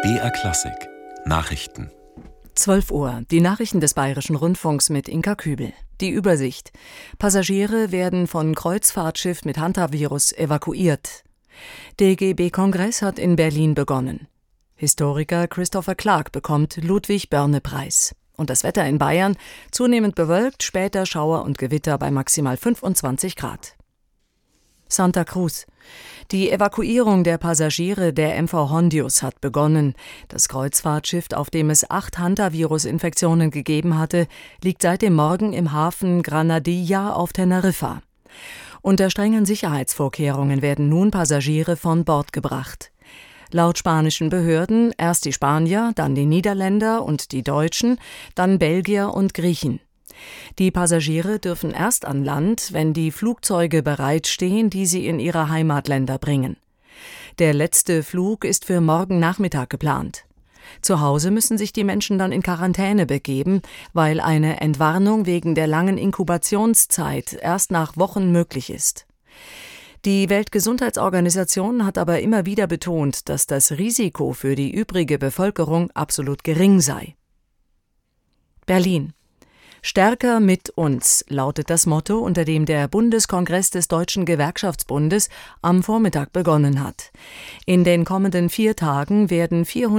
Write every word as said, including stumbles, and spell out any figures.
B R Klassik Nachrichten. zwölf Uhr, die Nachrichten des Bayerischen Rundfunks mit Inka Kübel. Die Übersicht. Passagiere werden von Kreuzfahrtschiff mit Hantavirus evakuiert. D G B-Kongress hat in Berlin begonnen. Historiker Christopher Clark bekommt Ludwig-Börne-Preis. Und das Wetter in Bayern, zunehmend bewölkt, später Schauer und Gewitter bei maximal fünfundzwanzig Grad. Santa Cruz. Die Evakuierung der Passagiere der M V Hondius hat begonnen. Das Kreuzfahrtschiff, auf dem es acht Hantavirus-Infektionen gegeben hatte, liegt seit dem Morgen im Hafen Granadilla auf Teneriffa. Unter strengen Sicherheitsvorkehrungen werden nun Passagiere von Bord gebracht. Laut spanischen Behörden erst die Spanier, dann die Niederländer und die Deutschen, dann Belgier und Griechen. Die Passagiere dürfen erst an Land, wenn die Flugzeuge bereitstehen, die sie in ihre Heimatländer bringen. Der letzte Flug ist für morgen Nachmittag geplant. Zu Hause müssen sich die Menschen dann in Quarantäne begeben, weil eine Entwarnung wegen der langen Inkubationszeit erst nach Wochen möglich ist. Die Weltgesundheitsorganisation hat aber immer wieder betont, dass das Risiko für die übrige Bevölkerung absolut gering sei. Berlin. Stärker mit uns lautet das Motto, unter dem der Bundeskongress des Deutschen Gewerkschaftsbundes am Vormittag begonnen hat. In den kommenden vier Tagen werden vierhundert